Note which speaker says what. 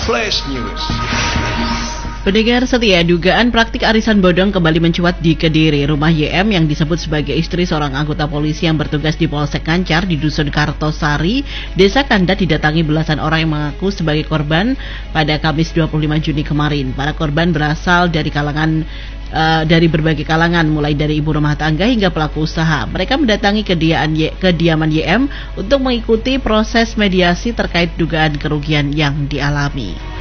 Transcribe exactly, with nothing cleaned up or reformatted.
Speaker 1: Flash News.
Speaker 2: Pendengar setia, dugaan praktik arisan bodong kembali mencuat di Kediri. Rumah Y M yang disebut sebagai istri seorang anggota polisi yang bertugas di Polsek Ngancar di Dusun Kartosari, Desa Kandat didatangi belasan orang yang mengaku sebagai korban pada Kamis dua puluh lima Juni kemarin. Para korban berasal dari kalangan uh, dari berbagai kalangan, mulai dari ibu rumah tangga hingga pelaku usaha. Mereka mendatangi kediaman Y, kediaman Y M untuk mengikuti proses mediasi terkait dugaan kerugian yang dialami.